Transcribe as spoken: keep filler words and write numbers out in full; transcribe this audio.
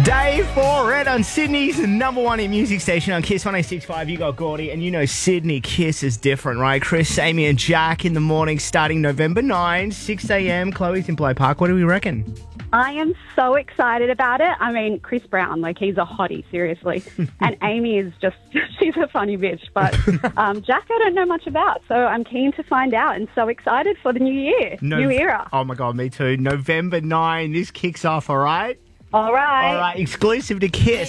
Day four, Red on Sydney's number one hit music station on Kiss one oh six point five. You got Gordy, and you know Sydney Kiss is different, right? Chris, Amy and Jack in the morning starting November ninth, six a.m. Chloe's in Blow Park. What do we reckon? I am so excited about it. I mean, Chris Brown, like, he's a hottie, seriously. And Amy is just, she's a funny bitch. But um, Jack, I don't know much about, so I'm keen to find out and so excited for the new year, No- new era. Oh my God, me too. November ninth, this kicks off, all right? All right. All right, exclusive to Kiss.